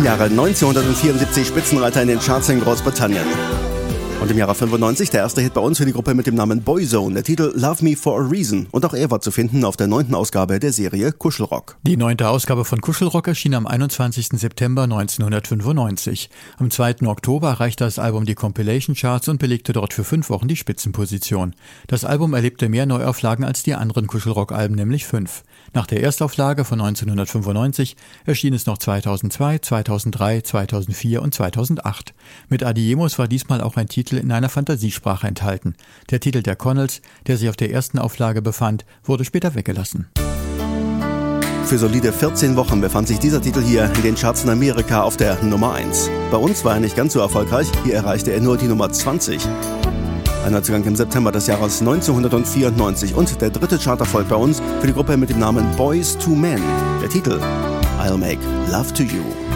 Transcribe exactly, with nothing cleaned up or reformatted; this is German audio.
Jahre neunzehnhundertvierundsiebzig Spitzenreiter in den Charts in Großbritannien. Und im Jahre fünfundneunzig der erste Hit bei uns für die Gruppe mit dem Namen Boyzone, der Titel Love Me For A Reason. Und auch er war zu finden auf der neunten Ausgabe der Serie Kuschelrock. Die neunte Ausgabe von Kuschelrock erschien am einundzwanzigsten September neunzehnhundertfünfundneunzig. Am zweiten Oktober erreichte das Album die Compilation Charts und belegte dort für fünf Wochen die Spitzenposition. Das Album erlebte mehr Neuauflagen als die anderen Kuschelrock-Alben, nämlich fünf. Nach der Erstauflage von neunzehnhundertfünfundneunzig erschien es noch zweitausendzwei, zweitausenddrei, zweitausendvier und zweitausendacht. Mit Adiemos war diesmal auch ein Titel in einer Fantasiesprache enthalten. Der Titel der Connells, der sich auf der ersten Auflage befand, wurde später weggelassen. Für solide vierzehn Wochen befand sich dieser Titel hier in den Charts in Amerika auf der Nummer eins. Bei uns war er nicht ganz so erfolgreich, hier erreichte er nur die Nummer zwanzig. Ein Neuzugang im September des Jahres neunzehnhundertvierundneunzig und der dritte Charterfolg bei uns für die Gruppe mit dem Namen Boyz two Men. Der Titel I'll Make Love to You.